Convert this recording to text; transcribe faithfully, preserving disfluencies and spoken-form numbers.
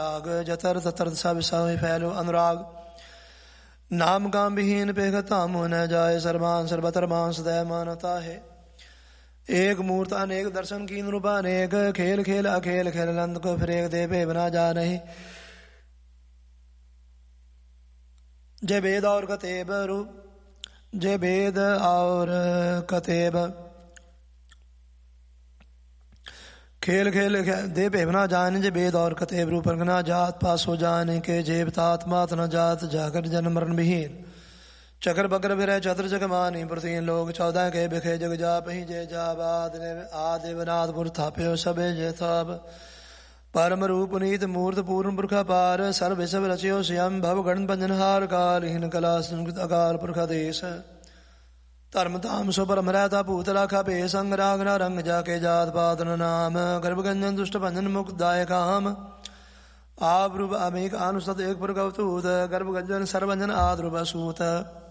राग जतर ततर सब समय फैलो अनुराग नाम काम विहीन पेख धाम न जाए सर्वान सर्वतर मान सदैव मानता है। एक मूर्त अनेक दर्शन कीन रूप अनेक खेल खेल अखेल खेल नंद को फिर एक दे पे बना जा नहीं। जय वेद और कतेब रूप जय वेद और कतेब खेल खेल दे भेवना जाने जे वेद और कतेब रूप न जात पास हो जाने के जेब तात मात न जात जाकर जन्म मरण विहीन चक्र बकर फिर चतर जग मानी प्रतीन लोग चौदह के बिखे जग जाप ही जय जाब आदिवनाथपुर थाप्यो सबे जय थाप परम रूप नीत मूर्त पूर्ण पुरखा पार सर्व सब रचयो स्वयं भव गण पंजनहार कालहीन कला संस्कृत अकाल पुरखा देश धर्म धाम सो परम रहता भूत राखा भे संग रागना रंग जाके जात पात नाम गर्भ गंजन दुष्ट भंजन मुक्त दाय काम आप रूप अमेक अनुसत एक पुर गवतूत गर्भ गंजन सर्वंजन आद रूप सूत